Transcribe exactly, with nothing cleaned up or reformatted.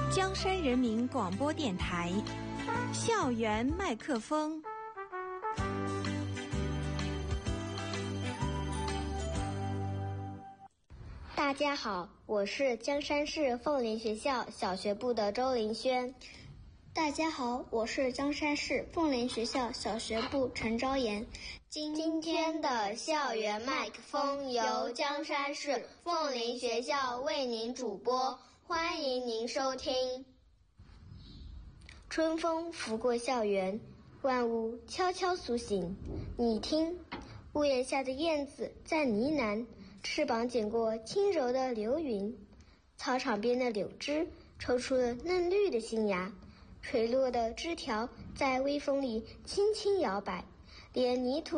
江山人民广播电台校园麦克风。 大家好，我是江山市凤林学校小学部的周林轩。 大家好，我是江山市凤林学校小学部陈昭妍。 今天的校园麦克风由江山市凤林学校为您主播，欢迎您收听。春风拂过校园，万物悄悄苏醒。你听，屋檐下的燕子在呢喃，翅膀剪过轻柔的流云。操场边的柳枝抽出了嫩绿的新芽，垂落的枝条在微风里轻轻摇摆，连泥土